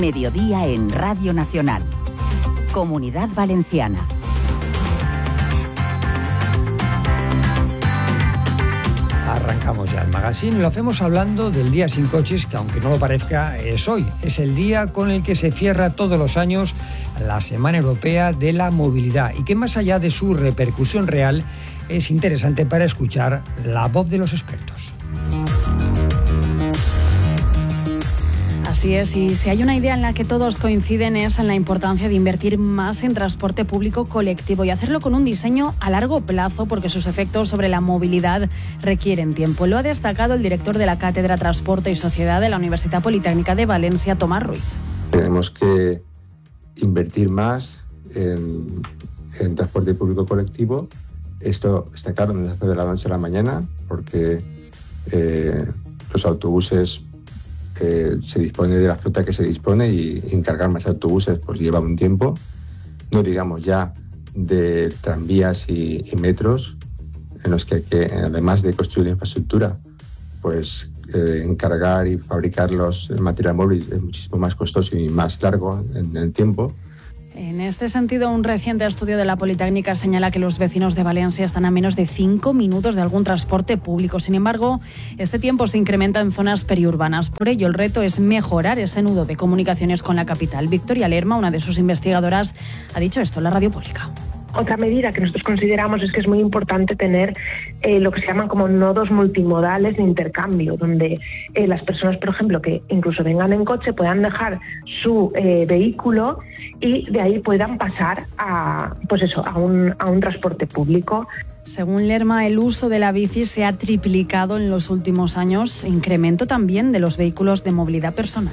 Mediodía en Radio Nacional. Comunidad Valenciana. Arrancamos ya el magazine. Lo hacemos hablando del Día Sin Coches, que aunque no lo parezca, es hoy. Es el día con el que se cierra todos los años la Semana Europea de la Movilidad y que más allá de su repercusión real, es interesante para escuchar la voz de los expertos. Así es, y si hay una idea en la que todos coinciden es en la importancia de invertir más en transporte público colectivo y hacerlo con un diseño a largo plazo porque sus efectos sobre la movilidad requieren tiempo. Lo ha destacado el director de la Cátedra Transporte y Sociedad de la Universidad Politécnica de Valencia, Tomás Ruiz. Tenemos que invertir más en transporte público colectivo. Esto está claro, no se hace de la noche a la mañana porque los autobuses se dispone de la flota que se dispone y encargar más autobuses pues lleva un tiempo, no digamos ya de tranvías y metros en los que además de construir infraestructura pues encargar y fabricar el material móvil es muchísimo más costoso y más largo en el tiempo. En este sentido, un reciente estudio de la Politécnica señala que los vecinos de Valencia están a menos de 5 minutos de algún transporte público. Sin embargo, este tiempo se incrementa en zonas periurbanas. Por ello, el reto es mejorar ese nudo de comunicaciones con la capital. Victoria Lerma, una de sus investigadoras, ha dicho esto en la radio pública. Otra medida que nosotros consideramos es que es muy importante tener lo que se llaman como nodos multimodales de intercambio, donde las personas, por ejemplo, que incluso vengan en coche, puedan dejar su vehículo y de ahí puedan pasar a un transporte público. Según Lerma, el uso de la bici se ha triplicado en los últimos años, incremento también de los vehículos de movilidad personal.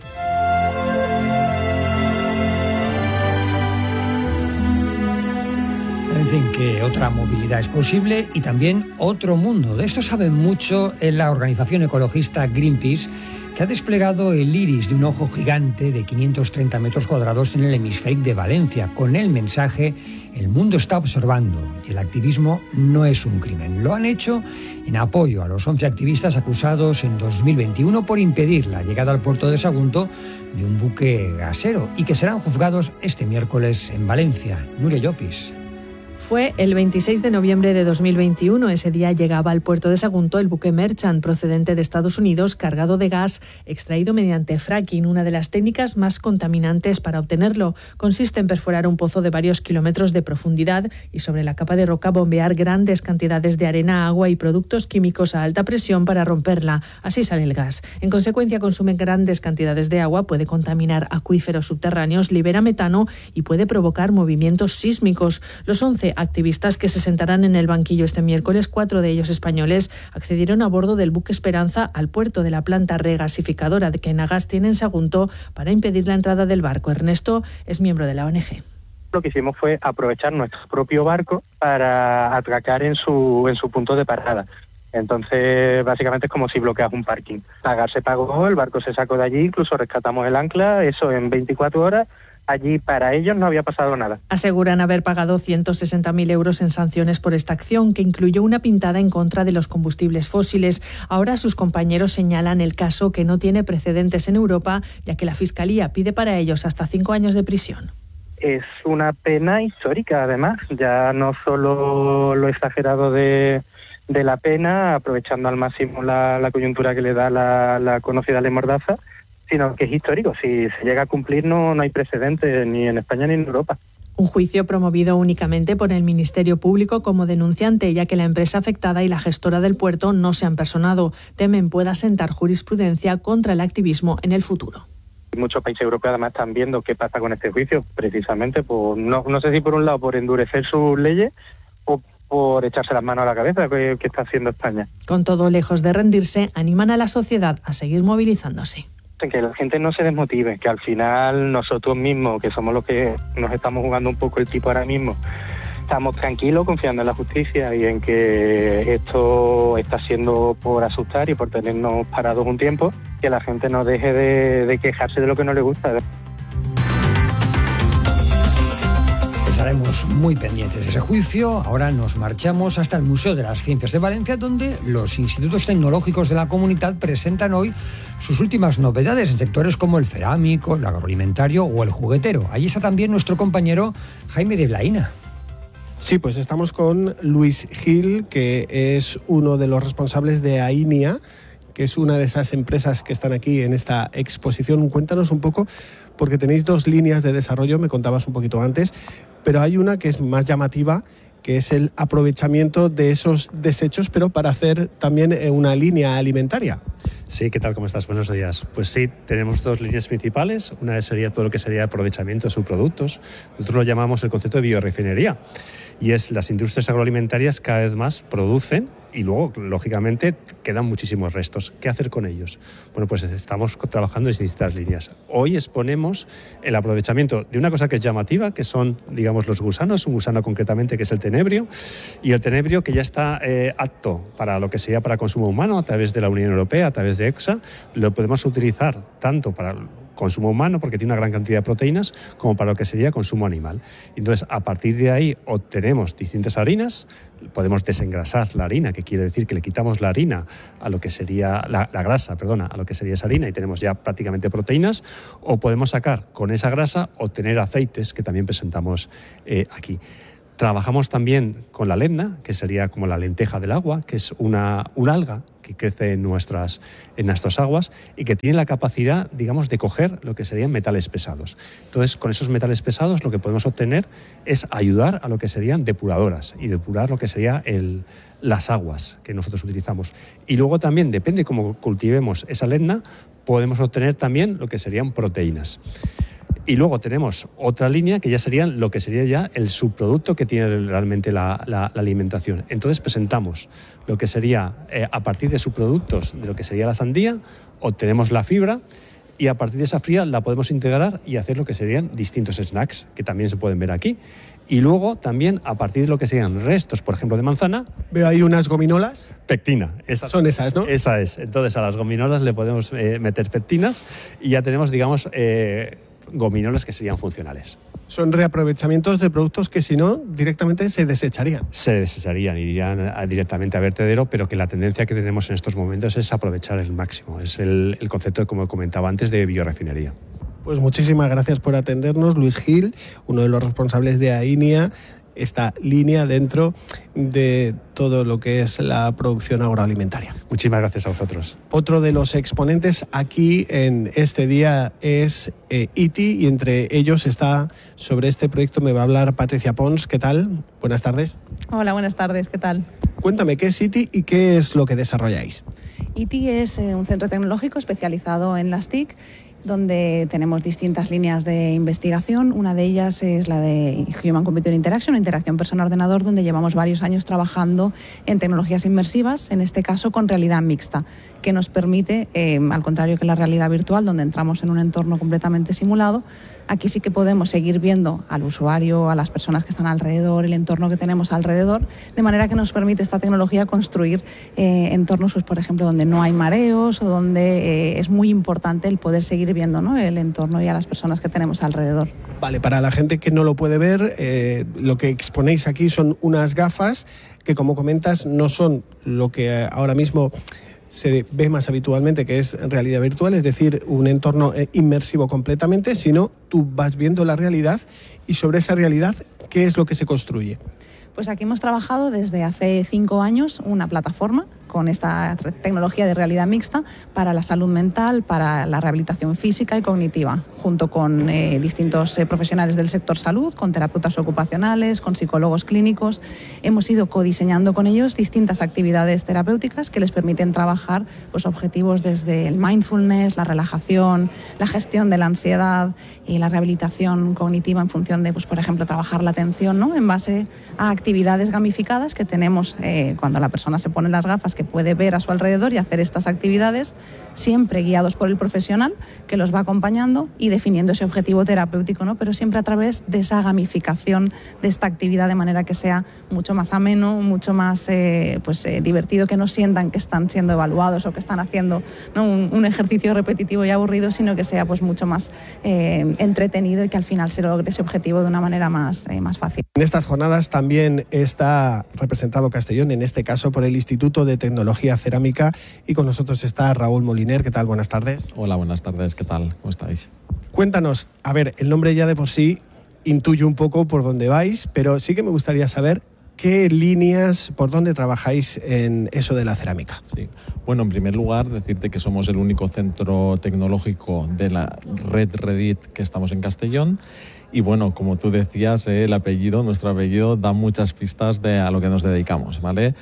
En fin, que otra movilidad es posible y también otro mundo. De esto saben mucho en la organización ecologista Greenpeace, que ha desplegado el iris de un ojo gigante de 530 metros cuadrados en el hemisferio de Valencia, con el mensaje: el mundo está observando y el activismo no es un crimen. Lo han hecho en apoyo a los 11 activistas acusados en 2021 por impedir la llegada al puerto de Sagunto de un buque gasero y que serán juzgados este miércoles en Valencia. Nuria Llopis. Fue el 26 de noviembre de 2021. Ese día llegaba al puerto de Sagunto el buque Merchant procedente de Estados Unidos cargado de gas extraído mediante fracking, una de las técnicas más contaminantes para obtenerlo. Consiste en perforar un pozo de varios kilómetros de profundidad y sobre la capa de roca bombear grandes cantidades de arena, agua y productos químicos a alta presión para romperla. Así sale el gas. En consecuencia, consume grandes cantidades de agua, puede contaminar acuíferos subterráneos, libera metano y puede provocar movimientos sísmicos. Los 11 activistas que se sentarán en el banquillo este miércoles, 4 de ellos españoles, accedieron a bordo del buque Esperanza al puerto de la planta regasificadora de que Enagas tiene en Sagunto para impedir la entrada del barco. Ernesto es miembro de la ONG. Lo que hicimos fue aprovechar nuestro propio barco para atracar en su punto de parada. Entonces, básicamente es como si bloqueas un parking. Pagar se pagó, el barco se sacó de allí, incluso rescatamos el ancla, eso en 24 horas. Allí para ellos no había pasado nada. Aseguran haber pagado 160.000 euros en sanciones por esta acción, que incluyó una pintada en contra de los combustibles fósiles. Ahora sus compañeros señalan el caso que no tiene precedentes en Europa, ya que la Fiscalía pide para ellos hasta 5 años de prisión. Es una pena histórica, además. Ya no solo lo exagerado de la pena, aprovechando al máximo la coyuntura que le da la conocida ley Mordaza, sino que es histórico. Si se llega a cumplir no hay precedentes ni en España ni en Europa. Un juicio promovido únicamente por el Ministerio Público como denunciante, ya que la empresa afectada y la gestora del puerto no se han personado. Temen pueda sentar jurisprudencia contra el activismo en el futuro. Muchos países europeos además están viendo qué pasa con este juicio, precisamente por no sé si por un lado por endurecer sus leyes o por echarse las manos a la cabeza que está haciendo España. Con todo, lejos de rendirse, animan a la sociedad a seguir movilizándose. Que la gente no se desmotive, que al final nosotros mismos, que somos los que nos estamos jugando un poco el tipo ahora mismo, estamos tranquilos, confiando en la justicia y en que esto está siendo por asustar y por tenernos parados un tiempo, que la gente no deje de quejarse de lo que no le gusta. Estaremos muy pendientes de ese juicio. Ahora nos marchamos hasta el Museo de las Ciencias de Valencia, donde los institutos tecnológicos de la comunidad presentan hoy sus últimas novedades en sectores como el cerámico, el agroalimentario o el juguetero. Allí está también nuestro compañero Jaime de Blaína. Sí, pues estamos con Luis Gil, que es uno de los responsables de Ainia, que es una de esas empresas que están aquí en esta exposición. Cuéntanos un poco, porque tenéis dos líneas de desarrollo, me contabas un poquito antes, pero hay una que es más llamativa, que es el aprovechamiento de esos desechos, pero para hacer también una línea alimentaria. Sí, ¿qué tal? ¿Cómo estás? Buenos días. Pues sí, tenemos dos líneas principales. Una sería todo lo que sería aprovechamiento de subproductos. Nosotros lo llamamos el concepto de biorefinería. Y es las industrias agroalimentarias cada vez más producen y luego, lógicamente, quedan muchísimos restos. ¿Qué hacer con ellos? Bueno, pues estamos trabajando en distintas líneas. Hoy exponemos el aprovechamiento de una cosa que es llamativa, que son, digamos, los gusanos, un gusano concretamente que es el tenebrio, y el tenebrio que ya está apto para lo que sería para consumo humano a través de la Unión Europea, a través de EFSA. Lo podemos utilizar tanto para consumo humano, porque tiene una gran cantidad de proteínas, como para lo que sería consumo animal. Entonces, a partir de ahí obtenemos distintas harinas, podemos desengrasar la harina, que quiere decir que le quitamos la harina a lo que sería la grasa, a lo que sería esa harina, y tenemos ya prácticamente proteínas, o podemos sacar con esa grasa, obtener aceites que también presentamos aquí. Trabajamos también con la ledna, que sería como la lenteja del agua, que es una alga que crece en nuestras aguas y que tiene la capacidad, digamos, de coger lo que serían metales pesados. Entonces, con esos metales pesados lo que podemos obtener es ayudar a lo que serían depuradoras y depurar lo que sería las aguas que nosotros utilizamos. Y luego también, depende cómo cultivemos esa ledna, podemos obtener también lo que serían proteínas. Y luego tenemos otra línea que ya serían lo que sería ya el subproducto que tiene realmente la alimentación. Entonces presentamos lo que sería, a partir de subproductos de lo que sería la sandía, obtenemos la fibra y a partir de esa fibra la podemos integrar y hacer lo que serían distintos snacks, que también se pueden ver aquí. Y luego también a partir de lo que serían restos, por ejemplo, de manzana. Veo ahí unas gominolas. Pectina. Son esas, ¿no? Esa es. Entonces a las gominolas le podemos meter pectinas y ya tenemos, digamos, gominolas que serían funcionales. Son reaprovechamientos de productos que si no directamente se desecharían. Se desecharían, irían directamente a vertedero, pero que la tendencia que tenemos en estos momentos es aprovechar el máximo. Es el concepto, como comentaba antes, de biorefinería. Pues muchísimas gracias por atendernos, Luis Gil, uno de los responsables de Ainia, esta línea dentro de todo lo que es la producción agroalimentaria. Muchísimas gracias a vosotros. Otro de los exponentes aquí en este día es ITI, y entre ellos está, sobre este proyecto me va a hablar Patricia Pons. ¿Qué tal? Buenas tardes. Hola, buenas tardes. ¿Qué tal? Cuéntame, ¿qué es ITI y qué es lo que desarrolláis? ITI es un centro tecnológico especializado en las TIC, donde tenemos distintas líneas de investigación. Una de ellas es la de Human Computer Interaction, interacción persona-ordenador, donde llevamos varios años trabajando en tecnologías inmersivas, en este caso con realidad mixta, que nos permite, al contrario que la realidad virtual, donde entramos en un entorno completamente simulado, aquí sí que podemos seguir viendo al usuario, a las personas que están alrededor, el entorno que tenemos alrededor, de manera que nos permite esta tecnología construir entornos, pues, por ejemplo, donde no hay mareos o donde es muy importante el poder seguir viendo, ¿no?, el entorno y a las personas que tenemos alrededor. Vale, para la gente que no lo puede ver, lo que exponéis aquí son unas gafas que, como comentas, no son lo que ahora mismo se ve más habitualmente, que es realidad virtual, es decir, un entorno inmersivo completamente, sino tú vas viendo la realidad y sobre esa realidad, ¿qué es lo que se construye? Pues aquí hemos trabajado desde hace 5 años una plataforma con esta tecnología de realidad mixta para la salud mental, para la rehabilitación física y cognitiva, junto con distintos profesionales del sector salud, con terapeutas ocupacionales, con psicólogos clínicos. Hemos ido codiseñando con ellos distintas actividades terapéuticas que les permiten trabajar, pues, objetivos desde el mindfulness, la relajación, la gestión de la ansiedad y la rehabilitación cognitiva en función de, pues, por ejemplo, trabajar la atención, ¿no?, en base a actividades gamificadas que tenemos cuando la persona se pone las gafas, que puede ver a su alrededor y hacer estas actividades, siempre guiados por el profesional que los va acompañando, y definiendo ese objetivo terapéutico, ¿no? Pero siempre a través de esa gamificación de esta actividad, de manera que sea mucho más ameno, mucho más divertido, que no sientan que están siendo evaluados o que están haciendo, ¿no?, un ejercicio repetitivo y aburrido, sino que sea pues mucho más entretenido y que al final se logre ese objetivo de una manera más fácil. En estas jornadas también está representado Castellón, en este caso por el Instituto de Tecnología Cerámica, y con nosotros está Raúl Moliner. ¿Qué tal? Buenas tardes. Hola, buenas tardes. ¿Qué tal? ¿Cómo estáis? Cuéntanos, a ver, el nombre ya de por sí intuye un poco por dónde vais, pero sí que me gustaría saber qué líneas, por dónde trabajáis en eso de la cerámica. Sí. Bueno, en primer lugar, decirte que somos el único centro tecnológico de la red Redit que estamos en Castellón. Y bueno, como tú decías, nuestro apellido da muchas pistas a lo que nos dedicamos, ¿vale?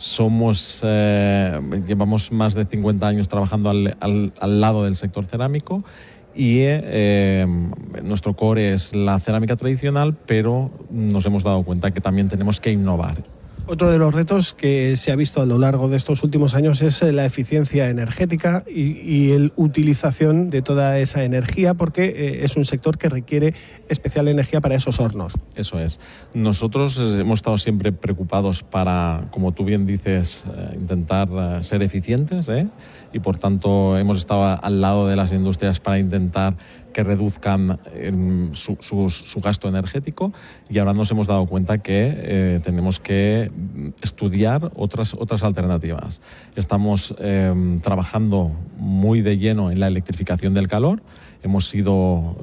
Llevamos más de 50 años trabajando al lado del sector cerámico y nuestro core es la cerámica tradicional, pero nos hemos dado cuenta que también tenemos que innovar. Otro de los retos que se ha visto a lo largo de estos últimos años es la eficiencia energética y la utilización de toda esa energía, porque es un sector que requiere especial energía para esos hornos. Eso es. Nosotros hemos estado siempre preocupados para, como tú bien dices, intentar ser eficientes, y por tanto hemos estado al lado de las industrias para intentar que reduzcan su gasto energético, y ahora nos hemos dado cuenta que tenemos que estudiar otras alternativas. Estamos trabajando muy de lleno en la electrificación del calor. Hemos sido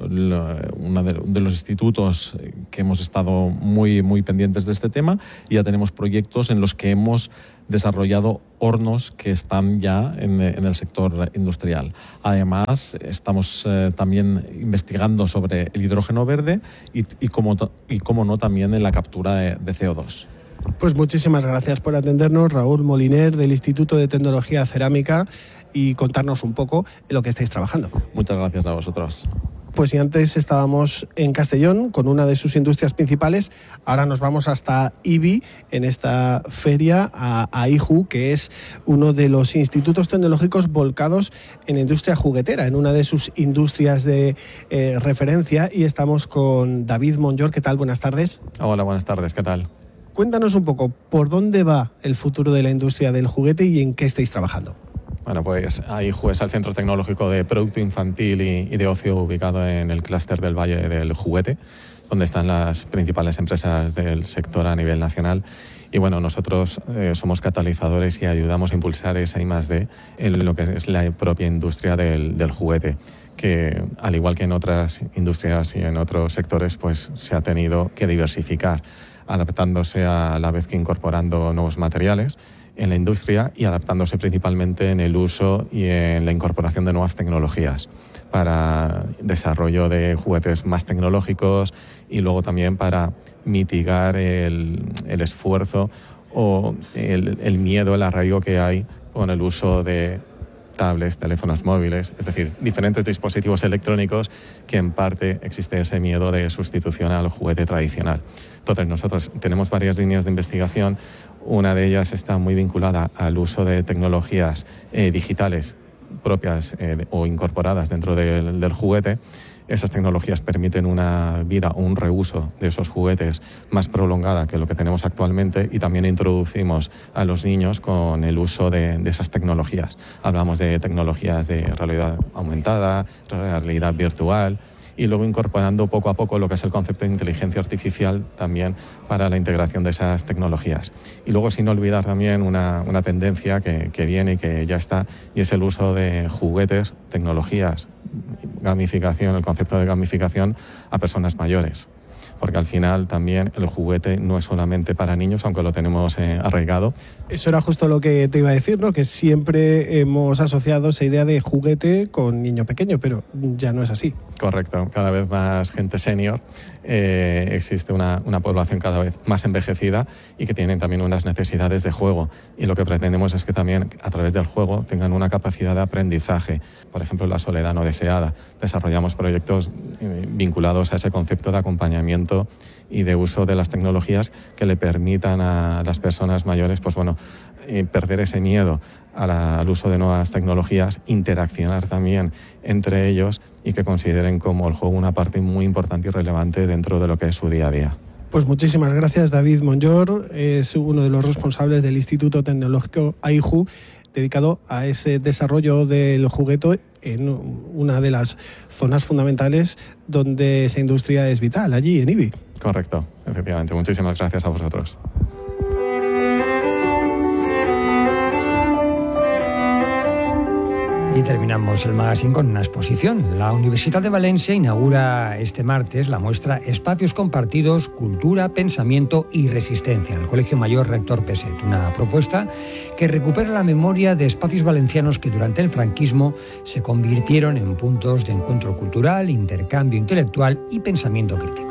uno de los institutos que hemos estado muy, muy pendientes de este tema, y ya tenemos proyectos en los que hemos desarrollado hornos que están ya en el sector industrial. Además, estamos también investigando sobre el hidrógeno verde y cómo no, también en la captura de CO2. Pues muchísimas gracias por atendernos, Raúl Moliner, del Instituto de Tecnología Cerámica, y contarnos un poco en lo que estáis trabajando. Muchas gracias a vosotros. Pues si antes estábamos en Castellón con una de sus industrias principales, ahora nos vamos hasta IBI, en esta feria, a IJU, que es uno de los institutos tecnológicos volcados en la industria juguetera, en una de sus industrias de referencia, y estamos con David Monllor. ¿Qué tal? Buenas tardes. Hola, buenas tardes. ¿Qué tal? Cuéntanos un poco, ¿por dónde va el futuro de la industria del juguete y en qué estáis trabajando? Bueno, pues IJU es el Centro Tecnológico de Producto Infantil y de Ocio, ubicado en el clúster del Valle del Juguete, donde están las principales empresas del sector a nivel nacional. Y bueno, nosotros somos catalizadores y ayudamos a impulsar esa I+D en lo que es la propia industria del juguete, que al igual que en otras industrias y en otros sectores, pues se ha tenido que diversificar, adaptándose a la vez que incorporando nuevos materiales en la industria y adaptándose principalmente en el uso y en la incorporación de nuevas tecnologías para desarrollo de juguetes más tecnológicos, y luego también para mitigar el esfuerzo o el miedo, el arraigo que hay con el uso de tablets, teléfonos móviles, es decir, diferentes dispositivos electrónicos, que en parte existe ese miedo de sustitución al juguete tradicional. Entonces nosotros tenemos varias líneas de investigación. Una de ellas está muy vinculada al uso de tecnologías digitales propias o incorporadas dentro del juguete. Esas tecnologías permiten una vida o un reuso de esos juguetes más prolongada que lo que tenemos actualmente, y también introducimos a los niños con el uso de esas tecnologías. Hablamos de tecnologías de realidad aumentada, realidad virtual, y luego incorporando poco a poco lo que es el concepto de inteligencia artificial también para la integración de esas tecnologías. Y luego, sin olvidar también una tendencia que viene y que ya está, y es el uso de juguetes, tecnologías, gamificación, el concepto de gamificación a personas mayores. Porque al final también el juguete no es solamente para niños, aunque lo tenemos arraigado. Eso era justo lo que te iba a decir, ¿no? Que siempre hemos asociado esa idea de juguete con niño pequeño, pero ya no es así. Correcto, cada vez más gente senior, existe una población cada vez más envejecida y que tienen también unas necesidades de juego, y lo que pretendemos es que también a través del juego tengan una capacidad de aprendizaje. Por ejemplo, la soledad no deseada. Desarrollamos proyectos vinculados a ese concepto de acompañamiento y de uso de las tecnologías que le permitan a las personas mayores, pues bueno, perder ese miedo al uso de nuevas tecnologías, interaccionar también entre ellos y que consideren como el juego una parte muy importante y relevante dentro de lo que es su día a día. Pues muchísimas gracias, David Monllor, es uno de los responsables del Instituto Tecnológico AIJU, dedicado a ese desarrollo del juguete en una de las zonas fundamentales donde esa industria es vital, allí en IBI. Correcto, efectivamente. Muchísimas gracias a vosotros. Y terminamos el magazine con una exposición. La Universidad de Valencia inaugura este martes la muestra Espacios Compartidos, Cultura, Pensamiento y Resistencia, en el Colegio Mayor Rector Peset. Una propuesta que recupera la memoria de espacios valencianos que durante el franquismo se convirtieron en puntos de encuentro cultural, intercambio intelectual y pensamiento crítico.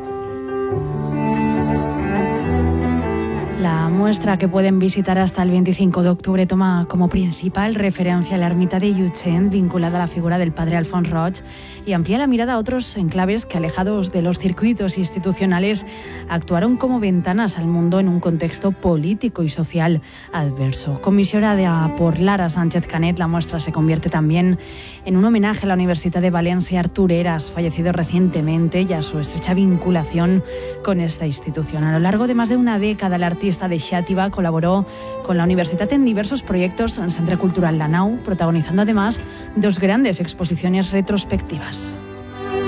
La muestra, que pueden visitar hasta el 25 de octubre, toma como principal referencia la ermita de Llutxent, vinculada a la figura del padre Alfons Roig, y amplía la mirada a otros enclaves que, alejados de los circuitos institucionales, actuaron como ventanas al mundo en un contexto político y social adverso. Comisionada por Lara Sánchez Canet, la muestra se convierte también en un homenaje a la Universidad de Valencia, Artur Heras, fallecido recientemente, y a su estrecha vinculación con esta institución. A lo largo de más de una década, el artista de Xàtiva colaboró con la universitat en diversos proyectos en el Centre Cultural La Nau, protagonizando además 2 grandes exposiciones retrospectivas.